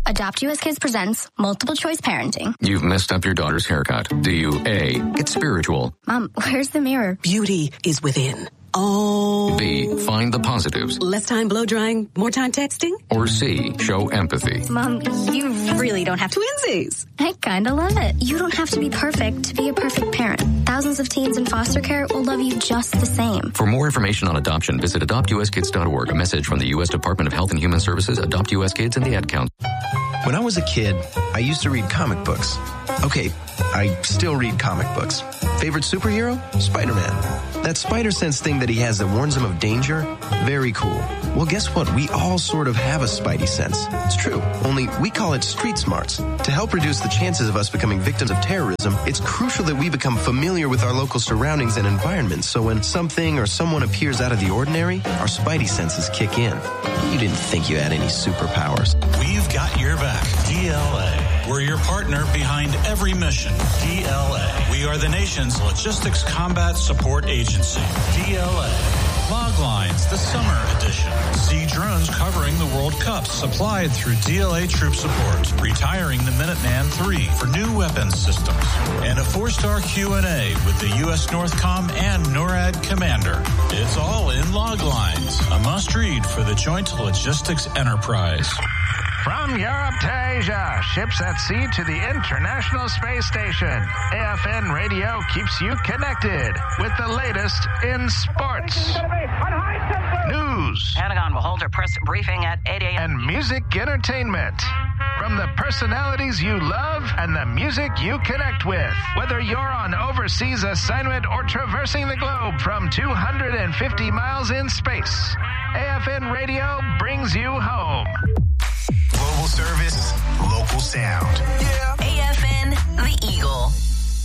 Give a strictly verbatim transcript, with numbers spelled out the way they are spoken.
Adopt U S Kids presents multiple choice parenting. You've messed up your daughter's haircut. Do you A, get spiritual? Mom, where's the mirror? Beauty is within. Oh. B, find the positives? Less time blow drying, more time texting? Or C, show empathy? Mom, you really don't have to. Twinsies. I kinda love it. You don't have to be perfect to be a perfect parent. Thousands of teens in foster care will love you just the same. For more information on adoption, visit adopt u s kids dot org. A message from the U S Department of Health and Human Services, Adopt U S Kids, and the Ad Council. When I was a kid, I used to read comic books. Okay, I still read comic books. Favorite superhero? Spider-Man. That spider sense thing that he has that warns him of danger? Very cool. Well, guess what? We all sort of have a spidey sense. It's true. Only we call it street smarts. To help reduce the chances of us becoming victims of terrorism, it's crucial that we become familiar with our local surroundings and environments, so when something or someone appears out of the ordinary, our spidey senses kick in. You didn't think you had any superpowers. We've got your back. D L A. We're your partner behind every mission. D L A. We are the nation's logistics combat support agency. D L A. Loglines, the summer edition. See drones covering the World Cup, supplied through D L A Troop Support. Retiring the Minuteman three for new weapons systems. And a four-star Q and A with the U S Northcom and NORAD commander. It's all in Loglines, a must-read for the Joint Logistics Enterprise. From Europe to Asia, ships at sea to the International Space Station. A F N Radio keeps you connected with the latest in sports, news, Pentagon will hold a press briefing at eight a.m. and music entertainment. From the personalities you love and the music you connect with. Whether you're on overseas assignment or traversing the globe from two hundred fifty miles in space, A F N Radio brings you home.